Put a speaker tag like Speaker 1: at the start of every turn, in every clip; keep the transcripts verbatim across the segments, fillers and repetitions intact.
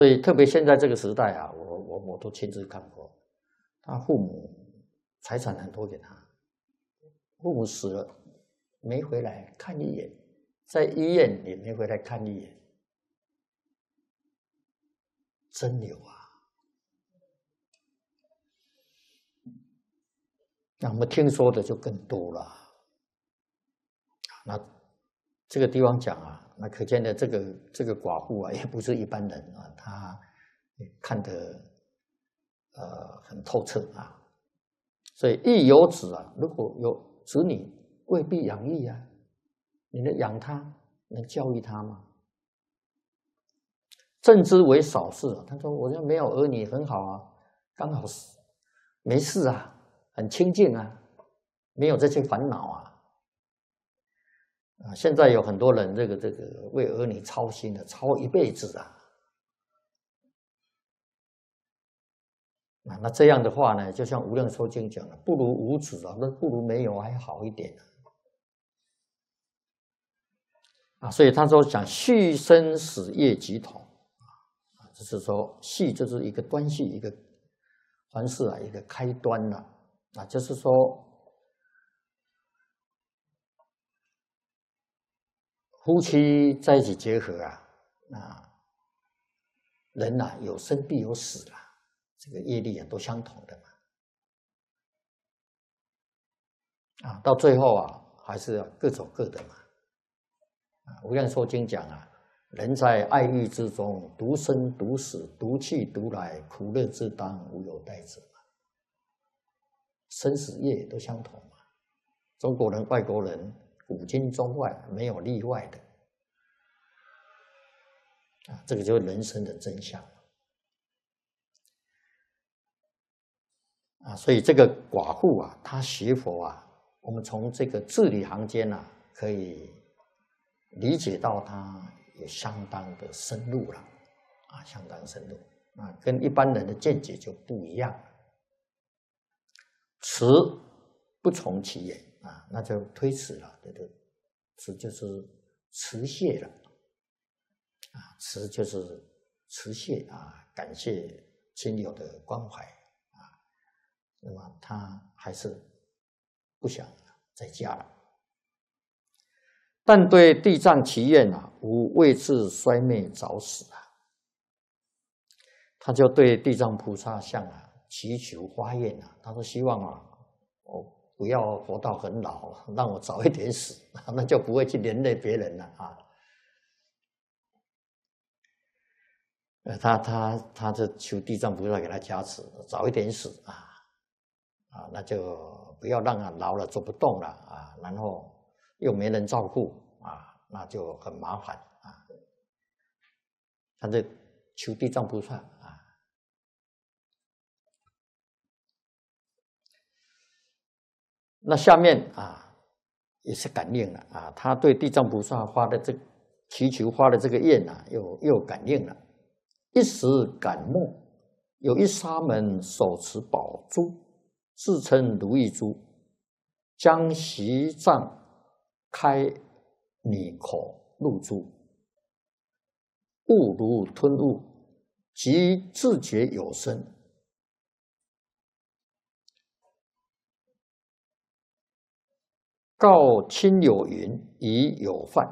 Speaker 1: 所以特别现在这个时代啊，我我我都亲自看过，他父母财产很多给他，父母死了没回来看一眼，在医院也没回来看一眼，真有啊！那我们听说的就更多了。那这个地方讲啊，那可见的这个这个寡妇啊，也不是一般人啊，她看得呃很透彻啊。所以亦有子啊，如果有子女，未必养育啊，你能养他，能教育他吗？正之为少事啊，他说我要没有儿女很好啊，刚好没事啊，很清净啊，没有这些烦恼啊。啊，现在有很多人这个这个为儿女操心的，操一辈子啊。啊，那这样的话呢，就像《无量寿经》讲的，不如无子啊，那不如没有还好一点啊。所以他说讲续生死业即同啊，就是说续就是一个端续，一个凡事啊一个开端了啊，就是说夫妻在一起结合啊，啊，人呐、啊、有生必有死啦。这个业力啊都相同的嘛，啊，到最后啊还是各走各的嘛。啊，无量寿经讲啊，人在爱欲之中，独生独死，独去独来，苦乐之当，无有代者嘛。生死业都相同嘛，中国人、外国人，古今中外没有例外的。啊，这个就是人生的真相。啊，所以这个寡妇啊，她学佛啊，我们从这个字里行间啊，可以理解到她有相当的深入了，啊，相当深入啊，跟一般人的见解就不一样了。辞不从其言啊，那就推辞了，对不对？辞就是辞谢了，啊，辞就是辞谢啊，感谢亲友的关怀。那么他还是不想再嫁了，但对地藏祈愿啊，无为自衰灭早死啊，他就对地藏菩萨像啊祈求发愿啊，他说希望啊，我不要活到很老，让我早一点死，那就不会去连累别人了啊。呃，他他他就求地藏菩萨给他加持，早一点死啊。啊，那就不要让他老了走不动了啊，然后又没人照顾啊，那就很麻烦啊。他就求地藏菩萨啊。那下面啊也是感应了啊，他对地藏菩萨发的这祈求发的这个愿啊，又又感应了。一时感梦，有一沙门手持宝珠。自称如意珠，将席藏开女口入珠，物如吞物，即自觉有声。告亲友云：已有犯，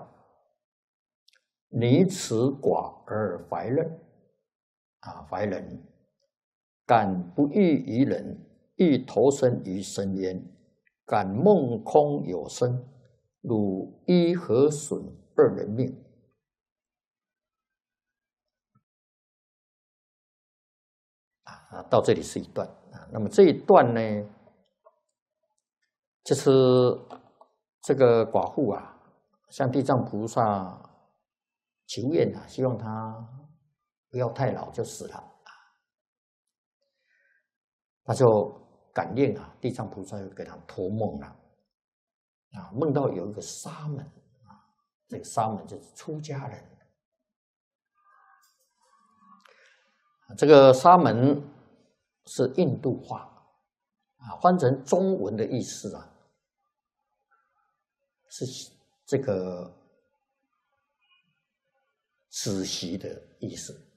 Speaker 1: 女此寡而怀忍啊，怀忍，敢不欲于人。欲投身于深渊，感梦空有声，汝依何损二人命？啊，到这里是一段啊。那么这一段呢，就是这个寡妇啊，向地藏菩萨求愿啊，希望他不要太老就死了啊。他就感应啊，地藏菩萨又给他托梦了啊，梦到有一个沙门啊，这个沙门就是出家人。这个沙门是印度话啊，翻成中文的意思啊，是这个子息的意思。